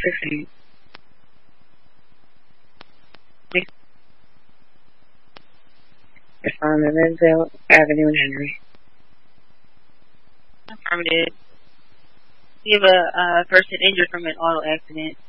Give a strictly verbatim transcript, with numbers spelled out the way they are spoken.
sixteen. It's on the Renzel Avenue in Henry. Affirmative. You have a uh, person injured from an auto accident.